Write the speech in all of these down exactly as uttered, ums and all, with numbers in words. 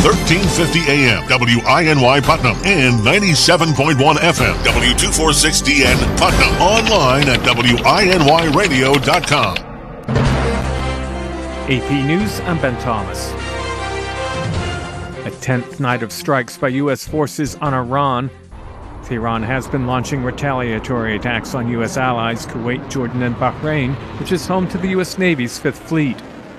thirteen fifty A M, W I N Y Putnam, and ninety-seven point one F M, W two forty-six D N Putnam. Online at W I N Y radio dot com. A P News, I'm Ben Thomas. A tenth night of strikes by U S forces on Iran. Tehran has been launching retaliatory attacks on U S allies, Kuwait, Jordan, and Bahrain, which is home to the U S Navy's Fifth Fleet.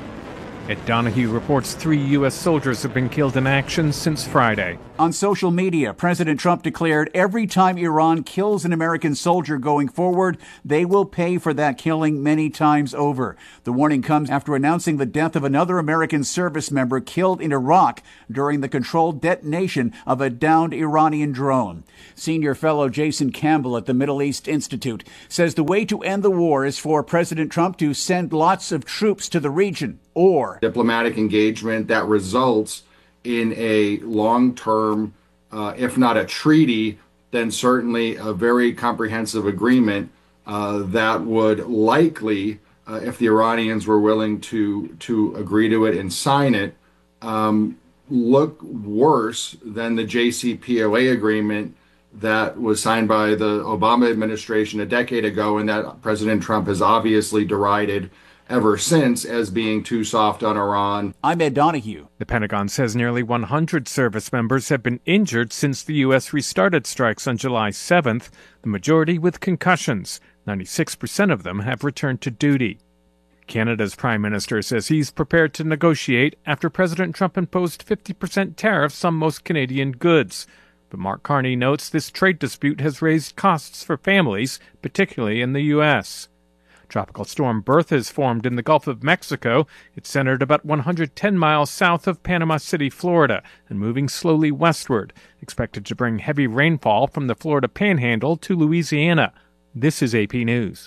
Ed Donahue reports three U S soldiers have been killed in action since Friday. On social media, President Trump declared every time Iran kills an American soldier going forward, they will pay for that killing many times over. The warning comes after announcing the death of another American service member killed in Iraq during the controlled detonation of a downed Iranian drone. Senior fellow Jason Campbell at the Middle East Institute says the way to end the war is for President Trump to send lots of troops to the region, or diplomatic engagement that results in a long-term, uh, if not a treaty, then certainly a very comprehensive agreement uh, that would likely, uh, if the Iranians were willing to to agree to it and sign it, um, look worse than the J C P O A agreement that was signed by the Obama administration a decade ago, and that President Trump has obviously derided ever since as being too soft on Iran. I'm Ed Donahue. The Pentagon says nearly one hundred service members have been injured since the U S restarted strikes on July seventh, the majority with concussions. ninety-six percent of them have returned to duty. Canada's Prime Minister says he's prepared to negotiate after President Trump imposed fifty percent tariffs on most Canadian goods. But Mark Carney notes this trade dispute has raised costs for families, particularly in the U S Tropical storm Bertha is formed in the Gulf of Mexico. It's centered about one hundred ten miles south of Panama City, Florida, and moving slowly westward, expected to bring heavy rainfall from the Florida Panhandle to Louisiana. This is A P News.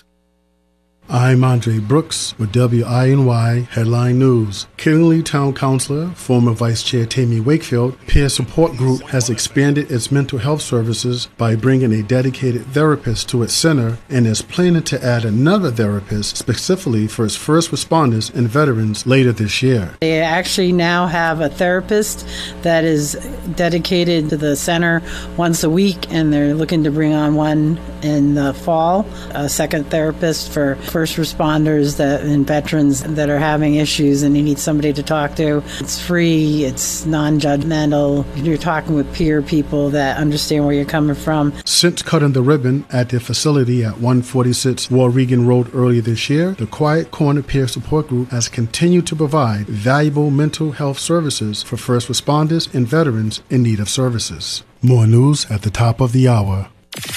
I'm Andre Brooks with W I N Y Headline News. Killingly Town Councilor, former Vice Chair Tammy Wakefield, Peer Support Group has expanded its mental health services by bringing a dedicated therapist to its center and is planning to add another therapist specifically for its first responders and veterans later this year. They actually now have a therapist that is dedicated to the center once a week, and they're looking to bring on one in the fall, a second therapist for first responders that and veterans that are having issues and you need somebody to talk to. It's free, it's non-judgmental. You're talking with peer people that understand where you're coming from. Since cutting the ribbon at their facility at one forty-six Warregan Road earlier this year, the Quiet Corner Peer Support Group has continued to provide valuable mental health services for first responders and veterans in need of services. More news at the top of the hour.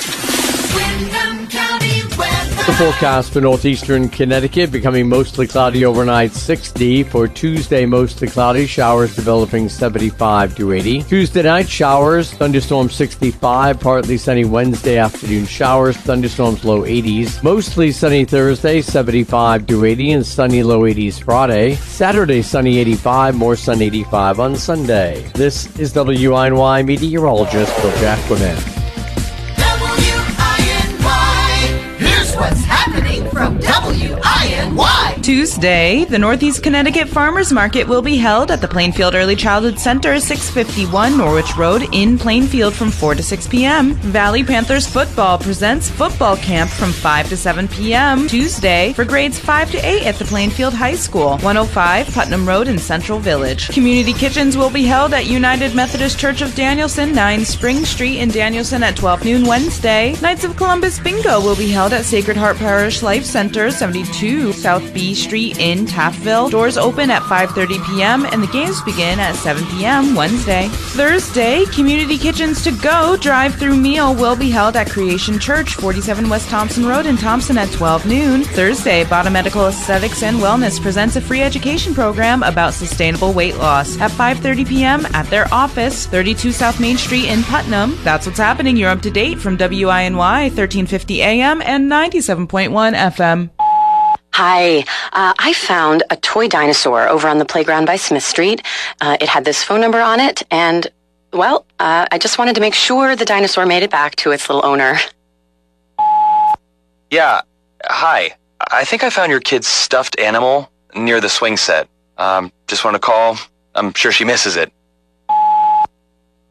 The forecast for northeastern Connecticut becoming mostly cloudy overnight, sixty. For Tuesday, mostly cloudy, showers developing seventy-five to eighty. Tuesday night, showers, thunderstorms sixty-five. Partly sunny Wednesday afternoon, showers, thunderstorms low eighties. Mostly sunny Thursday, seventy-five to eighty, and sunny low eighties Friday. Saturday, sunny eighty-five, more sun eighty-five on Sunday. This is W I N Y meteorologist Bill Jacquemin. What's happening from W I N Y? Tuesday, the Northeast Connecticut Farmers Market will be held at the Plainfield Early Childhood Center, six fifty-one Norwich Road in Plainfield from four to six p.m. Valley Panthers Football presents football camp from five to seven p.m. Tuesday for grades five to eight at the Plainfield High School, one oh five Putnam Road in Central Village. Community kitchens will be held at United Methodist Church of Danielson, nine Spring Street in Danielson at twelve noon Wednesday. Knights of Columbus Bingo will be held at Sacred Heart Parish Life Center, seventy-two South B Street in Taftville. Doors open at five thirty p.m. and the games begin at seven p.m. Wednesday. Thursday, Community Kitchens to Go drive-through meal will be held at Creation Church, forty-seven West Thompson Road in Thompson at twelve noon. Thursday, Bottom Medical Aesthetics and Wellness presents a free education program about sustainable weight loss at five thirty p.m. at their office, thirty-two South Main Street in Putnam. That's what's happening. You're up to date from W I N Y, thirteen fifty A M and ninety-seven point one F M. Hi, uh, I found a toy dinosaur over on the playground by Smith Street. Uh, it had this phone number on it, and, well, uh, I just wanted to make sure the dinosaur made it back to its little owner. Yeah, hi. I think I found your kid's stuffed animal near the swing set. Um, just want to call. I'm sure she misses it.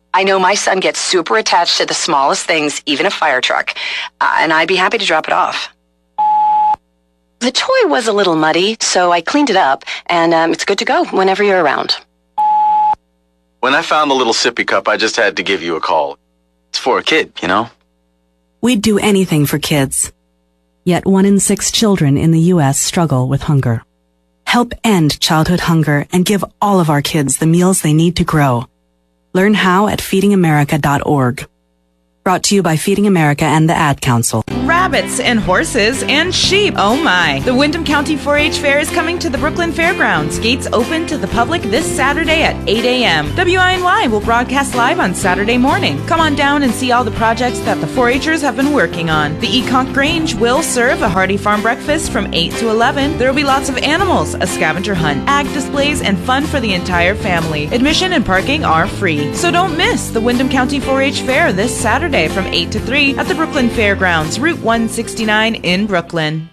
I know my son gets super attached to the smallest things, even a fire truck, uh, and I'd be happy to drop it off. The toy was a little muddy, so I cleaned it up, and um, it's good to go whenever you're around. When I found the little sippy cup, I just had to give you a call. It's for a kid, you know? We'd do anything for kids. Yet one in six children in the U S struggle with hunger. Help end childhood hunger and give all of our kids the meals they need to grow. Learn how at feeding america dot org. Brought to you by Feeding America and the Ad Council. Rabbits and horses and sheep. Oh my. The Windham County four H Fair is coming to the Brooklyn Fairgrounds. Gates open to the public this Saturday at eight a.m. W I N Y will broadcast live on Saturday morning. Come on down and see all the projects that the four H'ers have been working on. The Econk Grange will serve a hearty farm breakfast from eight to eleven. There will be lots of animals, a scavenger hunt, ag displays, and fun for the entire family. Admission and parking are free. So don't miss the Windham County four H Fair this Saturday from eight to three at the Brooklyn Fairgrounds, Route one sixty-nine in Brooklyn.